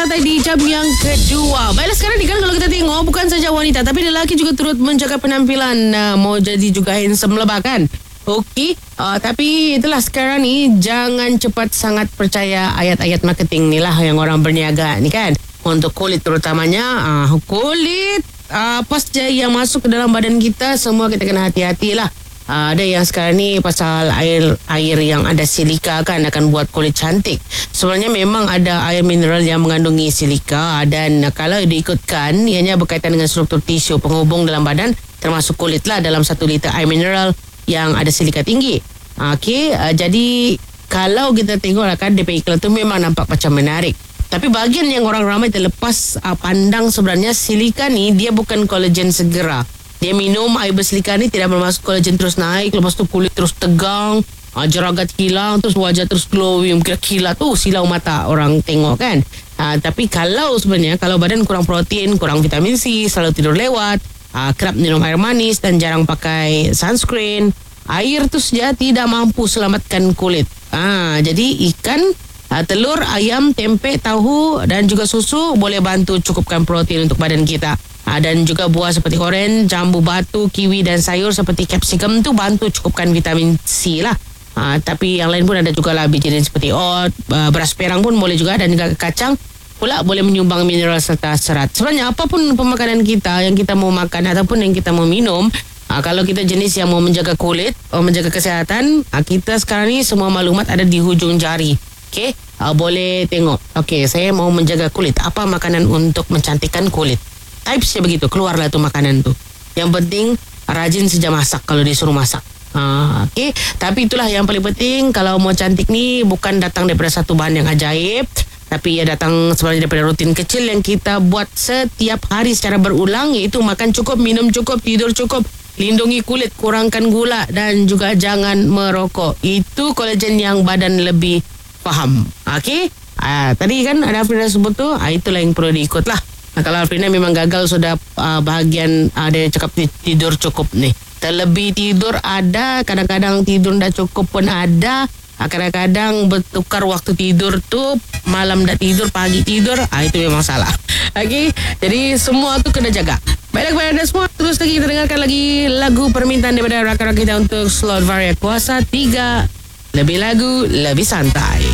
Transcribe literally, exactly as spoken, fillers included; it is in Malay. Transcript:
Santai di jam yang kedua. Baiklah, sekarang ni kan kalau kita tengok, bukan saja wanita tapi lelaki juga turut menjaga penampilan, uh, mau jadi juga handsome lah kan. Okey, uh, tapi itulah sekarang ni jangan cepat sangat percaya ayat-ayat marketing ni lah yang orang berniaga ni kan. Untuk kulit terutamanya, uh, kulit uh, apa saja yang masuk ke dalam badan kita, semua kita kena hati-hati lah. Uh, ada yang sekarang ni pasal air air yang ada silika kan akan buat kulit cantik. Sebenarnya memang ada air mineral yang mengandungi silika, dan uh, kalau diikutkan ianya berkaitan dengan struktur tisu penghubung dalam badan, termasuk kulit lah dalam satu liter air mineral yang ada silika tinggi. Uh, Okey, uh, jadi kalau kita tengok lah kan D P iklan tu memang nampak macam menarik. Tapi bahagian yang orang ramai terlepas uh, pandang sebenarnya silika ni dia bukan kolagen segera. Dia minum air bersilika ni tidak bermaksud kolagen terus naik, lepas tu kulit terus tegang, uh, jeragat hilang, terus wajah terus glowing, kilat tu silau mata orang tengok kan. Uh, tapi kalau sebenarnya kalau badan kurang protein, kurang vitamin C, selalu tidur lewat, uh, kerap minum air manis dan jarang pakai sunscreen, air tu saja tidak mampu selamatkan kulit. Uh, jadi ikan, uh, telur, ayam, tempe, tahu dan juga susu boleh bantu cukupkan protein untuk badan kita. Ha, dan juga buah seperti oren, jambu batu, kiwi dan sayur seperti capsicum tu bantu cukupkan vitamin C lah. Ha, tapi yang lain pun ada juga lah, biji seperti oat, uh, beras perang pun boleh juga, dan juga kacang pula boleh menyumbang mineral serta serat. Sebenarnya apapun pemakanan kita yang kita mau makan ataupun yang kita mau minum, ha, kalau kita jenis yang mau menjaga kulit, mau menjaga kesihatan, ha, kita sekarang ni semua maklumat ada di hujung jari. Okey, ha, boleh tengok. Okey, saya mau menjaga kulit, apa makanan untuk mencantikkan kulit? Typesnya begitu, keluarlah tu makanan tu. Yang penting rajin saja masak kalau disuruh masak. Ha, okay. Tapi itulah yang paling penting. Kalau mau cantik ni bukan datang daripada satu bahan yang ajaib, tapi ia datang sebenarnya daripada rutin kecil yang kita buat setiap hari secara berulang, iaitu makan cukup, minum cukup, tidur cukup, lindungi kulit, kurangkan gula dan juga jangan merokok. Itu kolagen yang badan lebih faham. Okey. Ha, tadi kan ada Afrina sebut tu, ha, itulah yang perlu diikut lah. Nah, kalau Afrina memang gagal sudah uh, bahagian ada uh, cakap tidur cukup ni. Terlebih tidur ada, kadang-kadang tidur dah cukup pun ada. Uh, kadang-kadang bertukar waktu tidur tu, malam dah tidur, pagi tidur, uh, itu memang salah. Okey, jadi semua tu kena jaga. Baiklah kepada anda semua, terus lagi kita dengarkan lagi lagu permintaan daripada rakan-rakan kita untuk slot Varia Kuasa tiga. Lebih lagu, lebih santai.